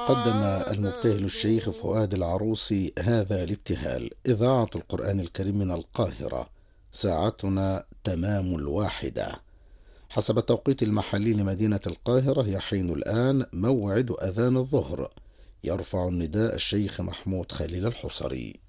قدم المبتهل الشيخ فؤاد العروسي هذا الابتهال: إذاعة القرآن الكريم من القاهرة، ساعتنا تمام 1. حسب التوقيت المحلي لمدينة القاهرة يحين الآن موعد أذان الظهر. يرفع النداء الشيخ محمود خليل الحصري.